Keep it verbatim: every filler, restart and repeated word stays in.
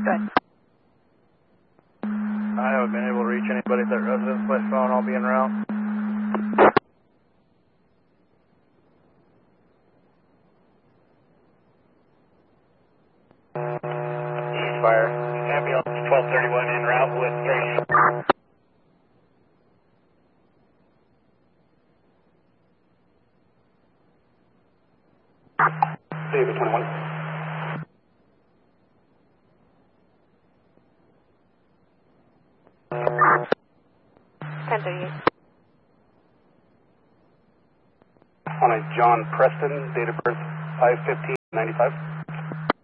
Good. I haven't been able to reach anybody at that residence by phone. I'll be en route. East fire. Ambulance twelve thirty-one en route with Tracy. David twenty-one. ten thirty-eight. On a John Preston, date of birth five fifteen ninety-five.